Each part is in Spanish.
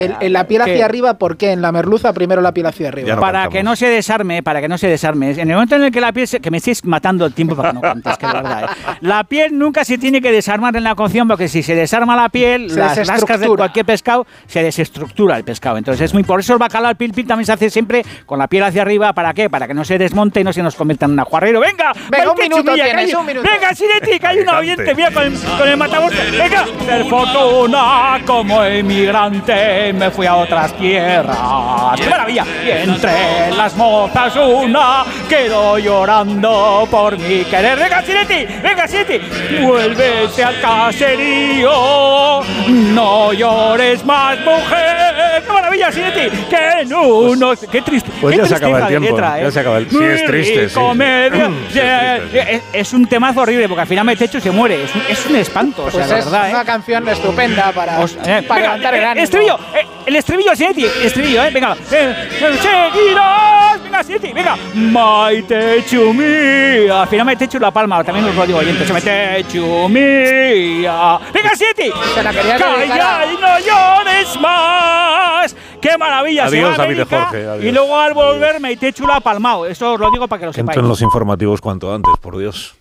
En la piel hacia arriba, ¿por qué? En la merluza primero la piel hacia arriba. Para que no se desarme. En el momento en el que la piel que me estáis matando el tiempo para que no cantes, que de verdad. La piel nunca se tiene que desarmar en la cocción, porque si se desarma la piel, las lascas de cualquier pescado, se desestructura el pescado. Entonces es muy por eso el bacalao al pil también se hace siempre con la piel hacia arriba. ¿Para qué? Para que no se desmonte y no se nos convierta en un ajuarrero. ¡Venga! Un minuto tienes, un minuto. ¡Venga, Sireti, que hay un oyente! Mira, con el matabosque. ¡Venga! Ser fortuna como emigrante me fui a otras tierras. ¡Qué maravilla! Y entre las mozas una quedó llorando por mi querer. ¡Venga, Sireti! ¡Venga, Sireti! ¡Vuélvete al caserío! ¡No llores más, mujer! ¡Qué maravilla, Sireti! ¡Que no! ¡Qué triste! Pues ya se acaba el tiempo. Letra, ya se acaba el tiempo. Sí, es triste, sí. Es un temazo horrible, porque al final Metechu se muere. Es un espanto, Pues o sea, es la verdad, una canción estupenda para levantar el ánimo. El estribillo, Sireti. Estribillo, venga. Seguirás. Venga, Sireti, venga. Maitechu mía. Al final Metechu la palma, también os lo digo oyentes. Metechu mía. Venga, Sireti. Calla y no llores más. ¡Qué maravilla! Adiós, David de Jorge. Adiós. Y luego al volver Meitechu la ha palmado. Eso os lo digo para que lo sepáis. Entro en los informativos cuanto antes, por Dios.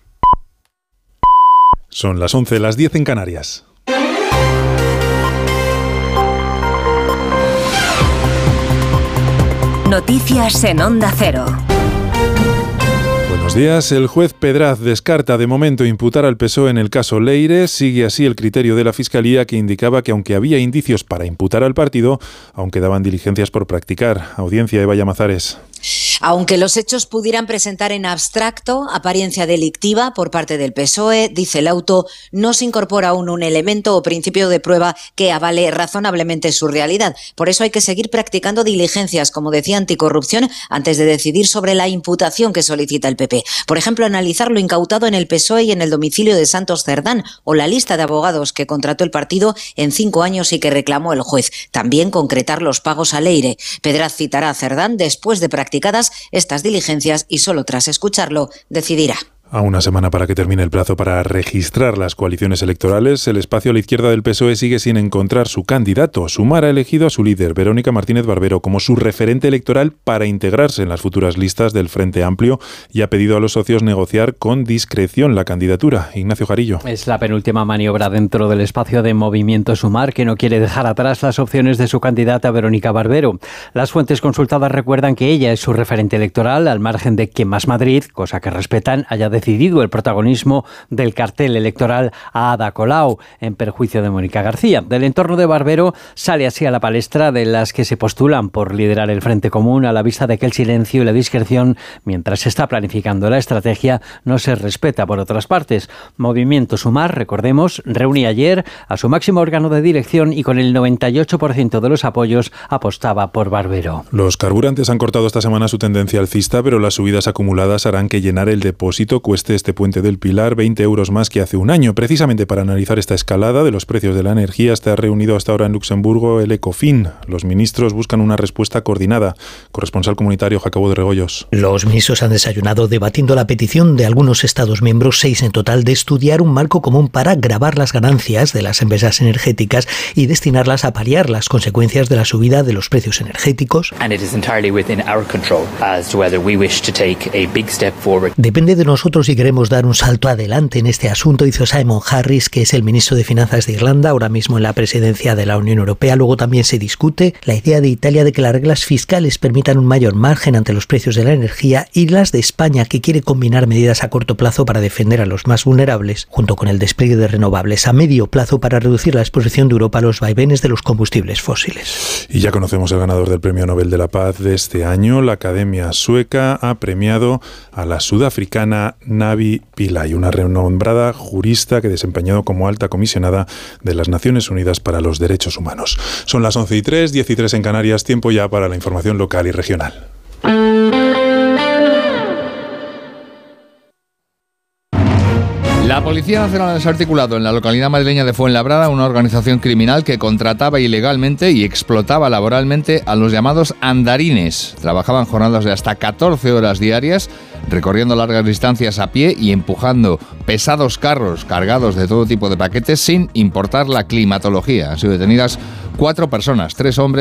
Son las 11, las 10 en Canarias. Noticias en Onda Cero. Buenos días. El juez Pedraz descarta de momento imputar al PSOE en el caso Leire. Sigue así el criterio de la Fiscalía, que indicaba que aunque había indicios para imputar al partido, aún quedaban diligencias por practicar. Audiencia, Eva Llamazares. Aunque los hechos pudieran presentar en abstracto apariencia delictiva por parte del PSOE, dice el auto, no se incorpora aún un elemento o principio de prueba que avale razonablemente su realidad. Por eso hay que seguir practicando diligencias, como decía Anticorrupción, antes de decidir sobre la imputación que solicita el PP. Por ejemplo, analizar lo incautado en el PSOE y en el domicilio de Santos Cerdán, o la lista de abogados que contrató el partido en 5 años y que reclamó el juez. También concretar los pagos a Leire. Pedraz citará a Cerdán después de practicadas estas diligencias y solo tras escucharlo decidirá. A una semana para que termine el plazo para registrar las coaliciones electorales, el espacio a la izquierda del PSOE sigue sin encontrar su candidato. Sumar ha elegido a su líder, Verónica Martínez Barbero, como su referente electoral para integrarse en las futuras listas del Frente Amplio, y ha pedido a los socios negociar con discreción la candidatura. Ignacio Jarillo. Es la penúltima maniobra dentro del espacio de Movimiento Sumar, que no quiere dejar atrás las opciones de su candidata Verónica Barbero. Las fuentes consultadas recuerdan que ella es su referente electoral, al margen de que Más Madrid, cosa que respetan, haya decidido el protagonismo del cartel electoral a Ada Colau, en perjuicio de Mónica García. Del entorno de Barbero sale así a la palestra de las que se postulan por liderar el Frente Común, a la vista de que el silencio y la discreción, mientras se está planificando la estrategia, no se respeta por otras partes. Movimiento Sumar, recordemos, reunía ayer a su máximo órgano de dirección y con el 98% de los apoyos apostaba por Barbero. Los carburantes han cortado esta semana su tendencia alcista, pero las subidas acumuladas harán que llenar el depósito cueste este puente del Pilar 20 euros más que hace un año. Precisamente para analizar esta escalada de los precios de la energía, está reunido hasta ahora en Luxemburgo el Ecofin. Los ministros buscan una respuesta coordinada. Corresponsal comunitario Jacobo de Regoyos. Los ministros han desayunado debatiendo la petición de algunos Estados miembros, 6 en total, de estudiar un marco común para gravar las ganancias de las empresas energéticas y destinarlas a paliar las consecuencias de la subida de los precios energéticos. Depende de nosotros si queremos dar un salto adelante en este asunto, dice Simon Harris, que es el ministro de Finanzas de Irlanda, ahora mismo en la presidencia de la Unión Europea. Luego también se discute la idea de Italia de que las reglas fiscales permitan un mayor margen ante los precios de la energía, y las de España, que quiere combinar medidas a corto plazo para defender a los más vulnerables, junto con el despliegue de renovables a medio plazo para reducir la exposición de Europa a los vaivenes de los combustibles fósiles. Y ya conocemos el ganador del Premio Nobel de la Paz de este año. La Academia Sueca ha premiado a la sudafricana Navi Pillay, una renombrada jurista que ha desempeñado como alta comisionada de las Naciones Unidas para los Derechos Humanos. Son las 11:03, 10:03 en Canarias, tiempo ya para la información local y regional. La La Policía Nacional ha desarticulado en la localidad madrileña de Fuenlabrada una organización criminal que contrataba ilegalmente y explotaba laboralmente a los llamados andarines. Trabajaban jornadas de hasta 14 horas diarias, recorriendo largas distancias a pie y empujando pesados carros cargados de todo tipo de paquetes sin importar la climatología. Han sido detenidas 4 personas, 3 hombres